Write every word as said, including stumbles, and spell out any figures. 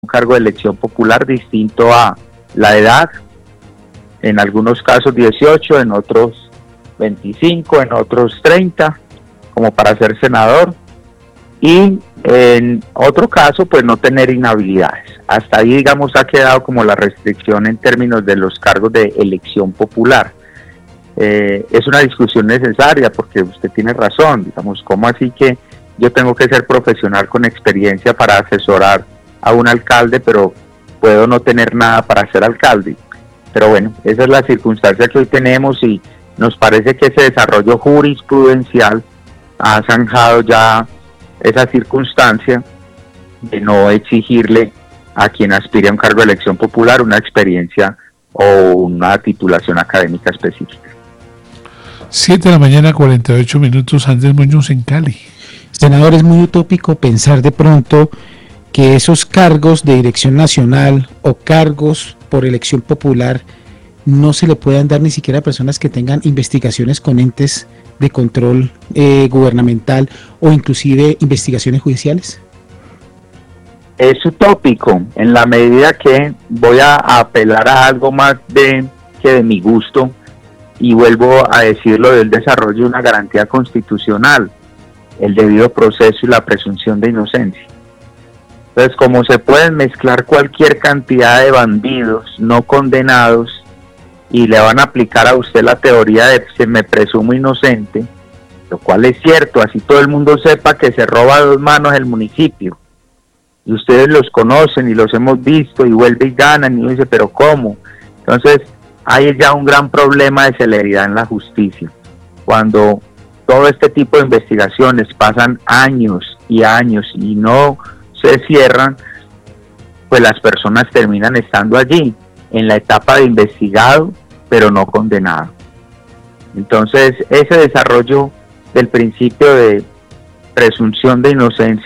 un cargo de elección popular distinto a la edad, en algunos casos dieciocho, en otros veinticinco, en otros treinta, como para ser senador, y en otro caso pues no tener inhabilidades. Hasta ahí, digamos, ha quedado como la restricción en términos de los cargos de elección popular. Eh, es una discusión necesaria porque usted tiene razón, digamos, ¿cómo así que yo tengo que ser profesional con experiencia para asesorar a un alcalde, pero puedo no tener nada para ser alcalde? Pero bueno, esa es la circunstancia que hoy tenemos y nos parece que ese desarrollo jurisprudencial ha zanjado ya esa circunstancia de no exigirle a quien aspire a un cargo de elección popular una experiencia o una titulación académica específica. siete de la mañana, cuarenta y ocho minutos, Andrés Muñoz en Cali. Senador, es muy utópico pensar de pronto que esos cargos de dirección nacional o cargos por elección popular no se le puedan dar ni siquiera a personas que tengan investigaciones con entes de control eh, gubernamental o inclusive investigaciones judiciales. Es utópico en la medida que voy a apelar a algo más de que de mi gusto y vuelvo a decirlo del desarrollo de una garantía constitucional, el debido proceso y la presunción de inocencia. Entonces, como se pueden mezclar cualquier cantidad de bandidos no condenados y le van a aplicar a usted la teoría de se me presumo inocente, lo cual es cierto, así todo el mundo sepa que se roba a dos manos el municipio, y ustedes los conocen y los hemos visto y vuelve y ganan, y uno dice, pero ¿cómo? Entonces, hay ya un gran problema de celeridad en la justicia, cuando todo este tipo de investigaciones pasan años y años y no se cierran, pues las personas terminan estando allí, en la etapa de investigado, pero no condenado. Entonces, ese desarrollo del principio de presunción de inocencia